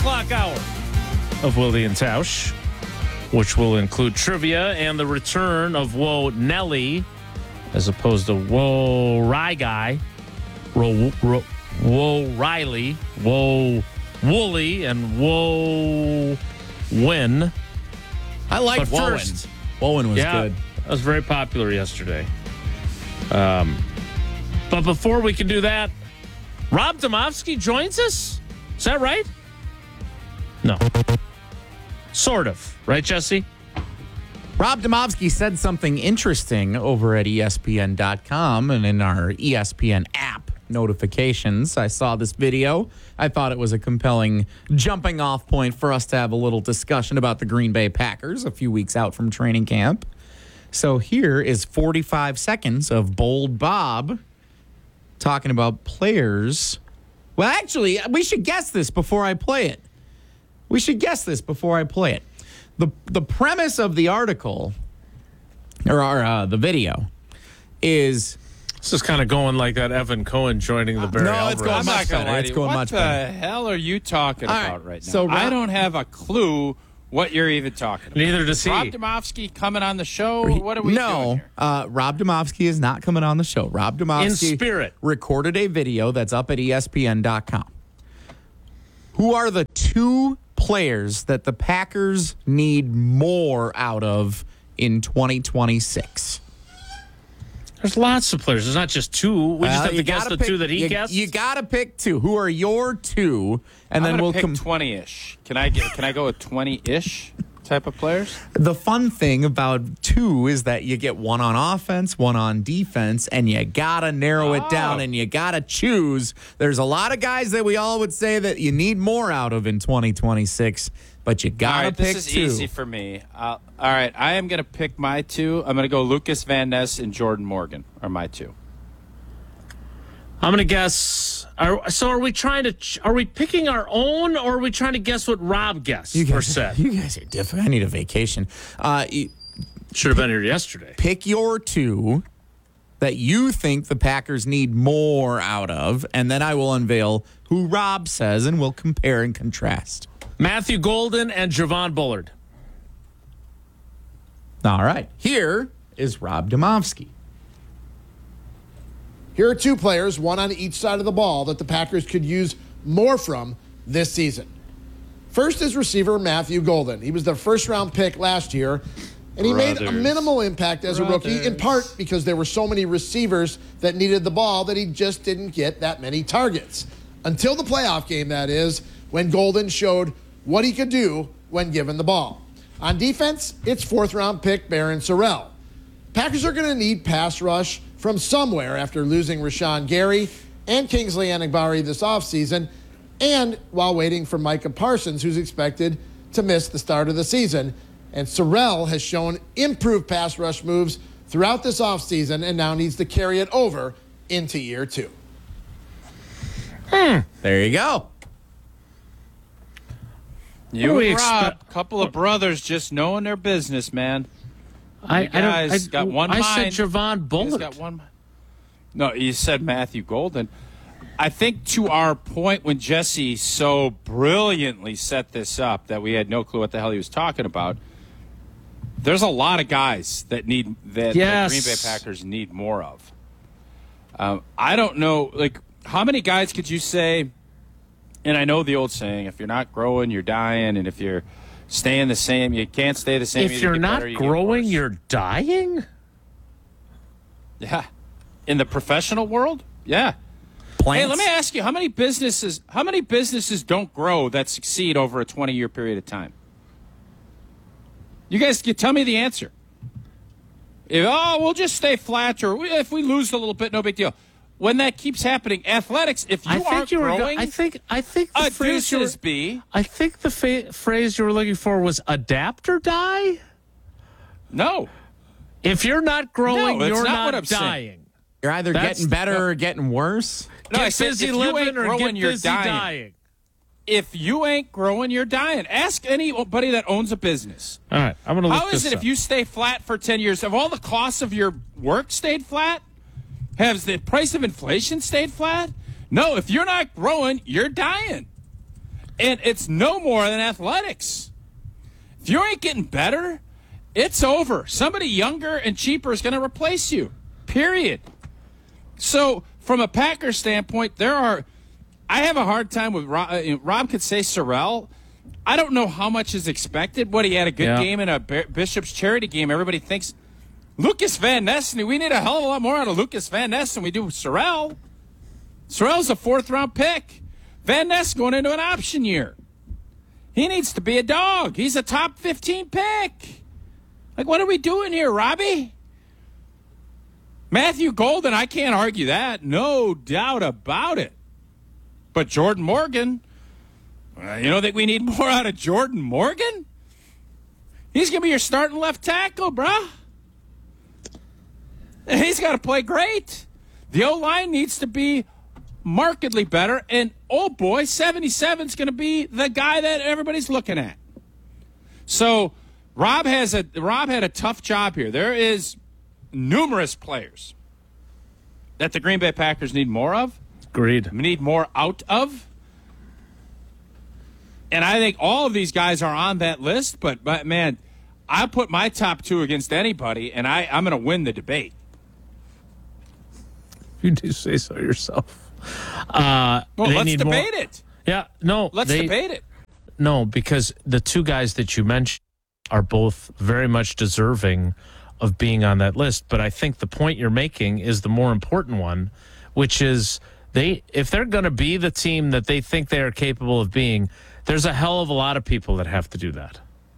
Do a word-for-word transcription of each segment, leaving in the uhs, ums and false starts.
o'clock hour of Willie and Tausch, which will include trivia and the return of Whoa Nelly as opposed to Whoa Rye Guy, Whoa, Whoa Riley, Whoa Wooly, and Whoa Win. I like Wowen. Wowen was yeah, good. That was very popular yesterday. Um, but before we can do that, Rob Demovsky joins us? Is that right? No. Sort of. Right, Jesse? Rob Demovsky said something interesting over at E S P N dot com and in our E S P N app notifications. I saw this video. I thought it was a compelling jumping off point for us to have a little discussion about the Green Bay Packers a few weeks out from training camp. So here is forty-five seconds of Bold Bob talking about players. Well, actually, we should guess this before I play it. We should guess this before I play it. The the premise of the article, or uh, the video, is... This is kind of going like that Evan Cohen joining the Barry No, Alvarez. it's going I'm much not gonna better. lie It's to you. going what much the better. hell are you talking All right, about right now? so Rob- I don't have a clue what you're even talking about. Neither does he. Rob Demovsky coming on the show? What are we no, doing here? uh, Rob Demovsky is not coming on the show. Rob Demovsky In spirit. recorded a video that's up at E S P N dot com. Who are the two players that the Packers need more out of in twenty twenty-six? There's lots of players. There's not just two. We Well, just have you to guess gotta the pick- two that he you, guessed. You got to pick two. Who are your two? And I'm then gonna we'll pick come. twenty-ish. Can I get? Can I go with twenty-ish type of players? The fun thing about two is that you get one on offense, one on defense, and you gotta narrow it down Oh. and you gotta choose. There's a lot of guys that we all would say that you need more out of in twenty twenty-six, but you All gotta right, pick this is two. easy for me. Uh, all right, I am going to pick my two. I'm going to go Lucas Van Ness and Jordan Morgan are my two. I'm going to guess. Are, so are we trying to? ch- Are we picking our own, or are we trying to guess what Rob guessed? You per guys, set? you guys are different. I need a vacation. Uh, you- Should have been here yesterday. pick your two that you think the Packers need more out of, and then I will unveil who Rob says, and we'll compare and contrast. Matthew Golden and Javon Bullard. All right. Here is Rob Demovsky. Here are two players, one on each side of the ball, that the Packers could use more from this season. First is receiver Matthew Golden. He was the first-round pick last year, and he made a Brothers. minimal impact as a rookie, in part because there were so many receivers that needed the ball that he just didn't get that many targets. Until the playoff game, that is, when Golden showed what he could do when given the ball. On defense, it's fourth-round pick Barron Sorrell. Packers are going to need pass rush from somewhere after losing Rashawn Gary and Kingsley Enagbari this offseason, and while waiting for Micah Parsons, who's expected to miss the start of the season. And Sorrell has shown improved pass rush moves throughout this offseason and now needs to carry it over into year two. There you go. You do we and Rob, expect- couple of brothers just knowing their business, man. I, You I don't. I, guys got one I mind. said Javon You guys Bullard. got one mind. No, you said Matthew Golden. I think to our point when Jesse so brilliantly set this up that we had no clue what the hell he was talking about, there's a lot of guys that need that Yes. the Green Bay Packers need more of. Um, I don't know, like, how many guys could you say, and I know the old saying, if you're not growing, you're dying, and if you're staying the same, you can't stay the same. If you you're get not better, you get growing, worse. you're dying. Yeah. In the professional world? Yeah. Plants. Hey, let me ask you, how many businesses how many businesses don't grow that succeed over a twenty-year period of time? You guys can tell me the answer. If, oh, we'll just stay flat, or if we lose a little bit, no big deal. When that keeps happening, athletics, if you I think aren't you were. go- growing, I think. I think the a phrase you were, deuces be. I think the fa- phrase you were looking for was adapt or die. No. If you're not growing, No, that's you're not not, what I'm saying. dying. You're either That's- getting better or getting worse. No, Get I said, busy if you living ain't or growing, get you're busy dying. dying. If you ain't growing, you're dying. Ask anybody that owns a business. All right, I'm going to look How is this it up. if you stay flat for ten years? Have all the costs of your work stayed flat? Has the price of inflation stayed flat? No, if you're not growing, you're dying. And it's no more than athletics. If you ain't getting better, it's over. Somebody younger and cheaper is going to replace you, period. So from a Packers standpoint, there are – I have a hard time with Rob, uh, Rob could say Sorrell. I don't know how much is expected. What, he had a good yeah. game in a Bishop's charity game. Everybody thinks Lucas Van Ness, we need a hell of a lot more out of Lucas Van Ness than we do Sorrell. Sorrell's a fourth-round pick. Van Ness going into an option year. He needs to be a dog. He's a top fifteen pick. Like, what are we doing here, Robbie? Matthew Golden, I can't argue that. No doubt about it. But Jordan Morgan, uh, you don't think we need more out of Jordan Morgan? He's going to be your starting left tackle, bruh. And he's got to play great. The O-line needs to be markedly better, and oh boy, seventy-seven is going to be the guy that everybody's looking at. So Rob has a Rob had a tough job here. There is numerous players that the Green Bay Packers need more of. Agreed. Need more out of. And I think all of these guys are on that list, but, but man, I put my top two against anybody, and I, I'm going to win the debate. You do say so yourself. Uh, well, let's need debate more. it. Yeah, no. Let's they, debate it. No, because the two guys that you mentioned are both very much deserving of being on that list. But I think the point you're making is the more important one, which is they if they're going to be the team that they think they are capable of being, there's a hell of a lot of people that have to do that.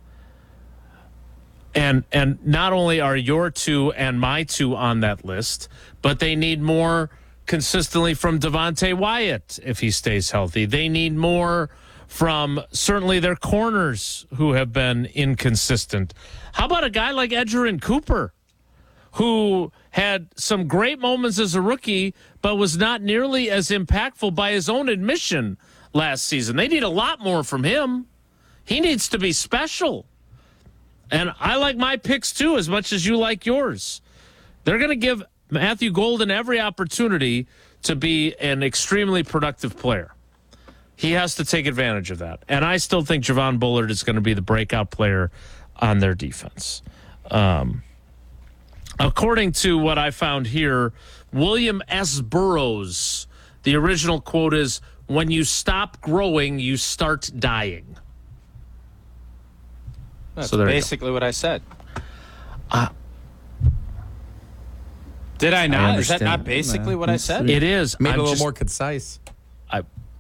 And and not only are your two and my two on that list, but they need more consistently from Devontae Wyatt if he stays healthy. They need more from certainly their corners who have been inconsistent. How about a guy like Edgerrin Cooper, who had some great moments as a rookie, but was not nearly as impactful by his own admission last season? They need a lot more from him. He needs to be special. And I like my picks, too, as much as you like yours. They're going to give Matthew Golden every opportunity to be an extremely productive player. He has to take advantage of that. And I still think Javon Bullard is going to be the breakout player on their defense. Um, according to what I found here, William S. Burroughs, the original quote is, "When you stop growing, you start dying." That's so basically what I said. Uh, Did I not? I is that not understand. basically No, what I said? It is. Maybe I'm a little just- more concise. I,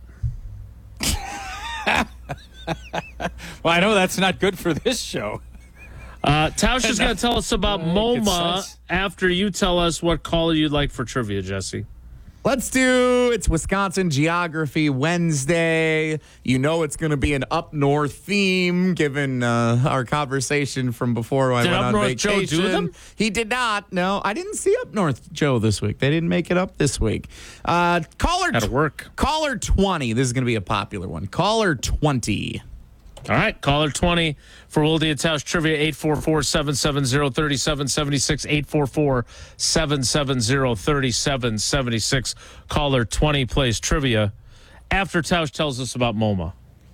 Well, I know that's not good for this show. uh, Tausch is going to tell us about Uh, MoMA concise. after you tell us what caller you'd like for trivia, Jesse. Let's do it's Wisconsin Geography Wednesday. You know it's going to be an up north theme, given uh, our conversation from before I Did went Up on North Joe vacation. do them? He did not. No, I didn't see Up North Joe this week. They didn't make it up this week. Uh, caller, Had to work. caller twenty. This is going to be a popular one. Caller twenty. All right, caller twenty for Wilde and Tausch Trivia, eight four four, seven seven zero, three seven seven six, eight four four, seven seven zero, three seven seven six. Caller twenty plays trivia after Tausch tells us about MoMA.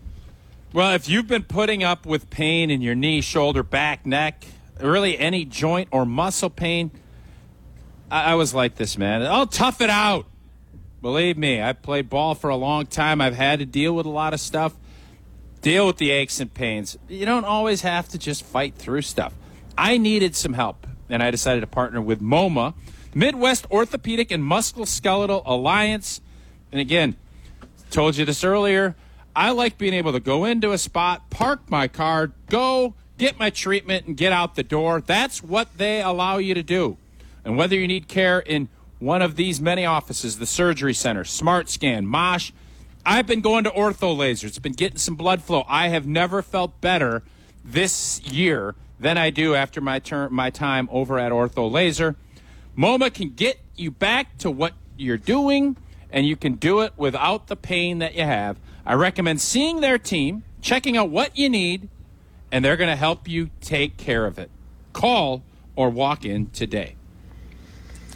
Well, if you've been putting up with pain in your knee, shoulder, back, neck, really any joint or muscle pain, I, I was like this, man. I'll tough it out. Believe me, I played ball for a long time. I've had to deal with a lot of stuff. Deal with the aches and pains. You don't always have to just fight through stuff. I needed some help, and I decided to partner with MoMA, Midwest Orthopedic and Musculoskeletal Alliance. And again, told you this earlier, I like being able to go into a spot, park my car, go, get my treatment, and get out the door. That's what they allow you to do. And whether you need care in one of these many offices, the Surgery Center, Smart Scan, Mosh, I've been going to ortho lasers, been getting some blood flow. I have never felt better this year than I do after my term, my time over at Ortho Laser. MoMA can get you back to what you're doing, and you can do it without the pain that you have. I recommend seeing their team, checking out what you need, and they're going to help you take care of it. Call or walk in today.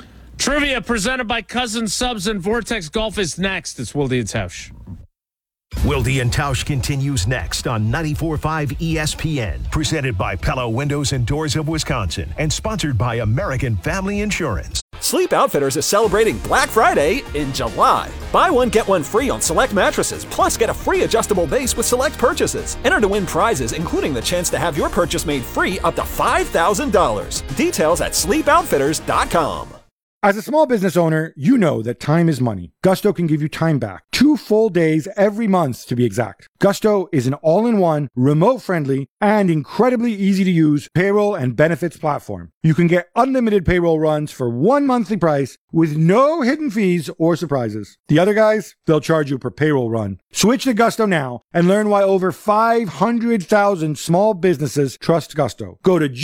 Trivia presented by Cousin Subs and Vortex Golf is next. It's Wilde and Tausch. Wilde and Tausch continues next on ninety-four point five E S P N. Presented by Pella Windows and Doors of Wisconsin and sponsored by American Family Insurance. Sleep Outfitters is celebrating Black Friday in July. Buy one, get one free on select mattresses, plus get a free adjustable base with select purchases. Enter to win prizes, including the chance to have your purchase made free up to five thousand dollars. Details at sleep outfitters dot com. As a small business owner, you know that time is money. Gusto can give you time back. Two full days every month, to be exact. Gusto is an all-in-one, remote-friendly, and incredibly easy-to-use payroll and benefits platform. You can get unlimited payroll runs for one monthly price with no hidden fees or surprises. The other guys, they'll charge you per payroll run. Switch to Gusto now and learn why over five hundred thousand small businesses trust Gusto. Go to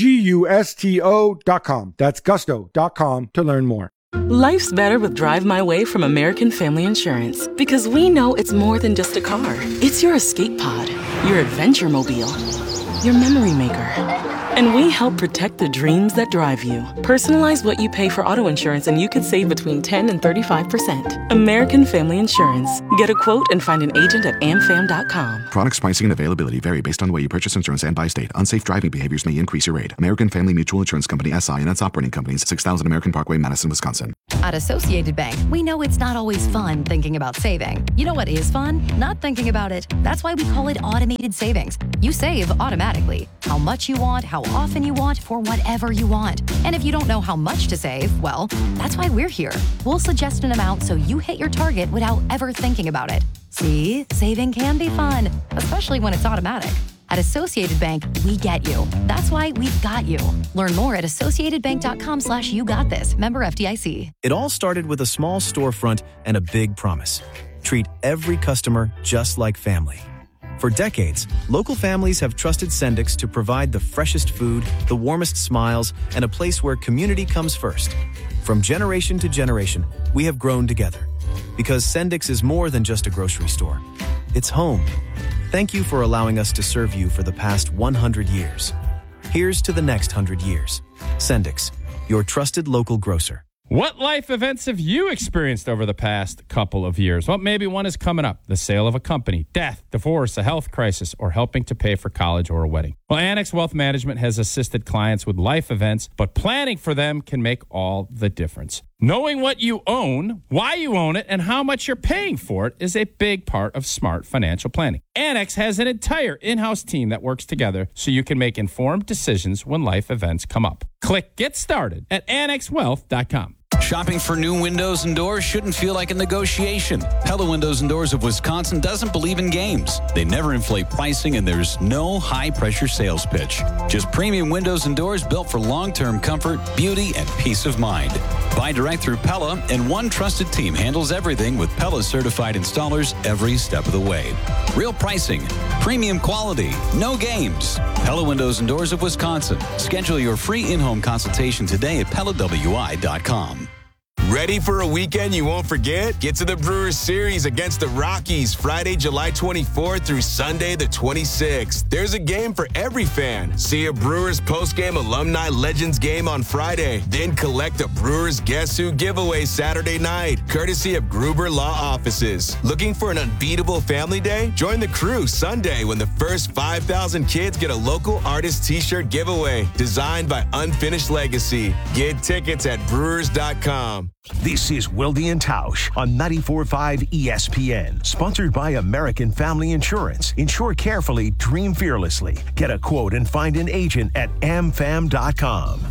gusto dot com. That's gusto dot com to learn more. Life's better with Drive My Way from American Family Insurance, because we know it's more than just a car. It's your escape pod, your adventure mobile, your memory maker. And we help protect the dreams that drive you. Personalize what you pay for auto insurance and you could save between ten and thirty-five percent. American Family Insurance. Get a quote and find an agent at am fam dot com. Products, pricing, and availability vary based on the way you purchase insurance and by state. Unsafe driving behaviors may increase your rate. American Family Mutual Insurance Company, S I and its operating companies, six thousand American Parkway, Madison, Wisconsin. At Associated Bank, we know it's not always fun thinking about saving. You know what is fun? Not thinking about it. That's why we call it automated savings. You save automatically. How much you want, how often you want, for whatever you want. And if you don't know how much to save, well, that's why we're here. We'll suggest an amount so you hit your target without ever thinking about it. See, saving can be fun, especially when it's automatic. At Associated Bank, we get you. That's why we've got you. Learn more at associated bank dot com slash you got this. Member F D I C. It all started with a small storefront and a big promise. Treat every customer just like family. For decades, local families have trusted Sendix to provide the freshest food, the warmest smiles, and a place where community comes first. From generation to generation, we have grown together. Because Sendix is more than just a grocery store. It's home. Thank you for allowing us to serve you for the past one hundred years. Here's to the next one hundred years. Sendix, your trusted local grocer. What life events have you experienced over the past couple of years? Well, maybe one is coming up. The sale of a company, death, divorce, a health crisis, or helping to pay for college or a wedding. Well, Annex Wealth Management has assisted clients with life events, but planning for them can make all the difference. Knowing what you own, why you own it, and how much you're paying for it is a big part of smart financial planning. Annex has an entire in-house team that works together so you can make informed decisions when life events come up. Click Get Started at annex wealth dot com. Shopping for new windows and doors shouldn't feel like a negotiation. Pella Windows and Doors of Wisconsin doesn't believe in games. They never inflate pricing, and there's no high-pressure sales pitch. Just premium windows and doors built for long-term comfort, beauty, and peace of mind. Buy direct through Pella, and one trusted team handles everything with Pella certified installers every step of the way. Real pricing, premium quality, no games. Pella Windows and Doors of Wisconsin. Schedule your free in-home consultation today at pella w i dot com. Ready for a weekend you won't forget? Get to the Brewers Series against the Rockies Friday, July twenty-fourth through Sunday the twenty-sixth. There's a game for every fan. See a Brewers postgame Alumni Legends game on Friday. Then collect a Brewers Guess Who giveaway Saturday night, courtesy of Gruber Law Offices. Looking for an unbeatable family day? Join the crew Sunday when the first five thousand kids get a local artist t-shirt giveaway designed by Unfinished Legacy. Get tickets at brewers dot com. This is Wilde and Tausch on ninety-four point five E S P N. Sponsored by American Family Insurance. Insure carefully, dream fearlessly. Get a quote and find an agent at am fam dot com.